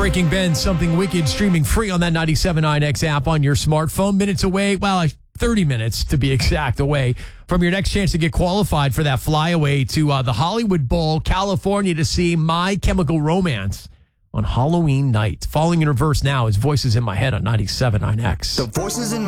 Breaking Ben, Something Wicked, streaming free on that 97.9X app on your smartphone. Minutes away, 30 minutes to be exact, away from your next chance to get qualified for that flyaway to the Hollywood Bowl, California, to see My Chemical Romance on Halloween night. Falling in reverse now is Voices in My Head on 97.9X. The Voices in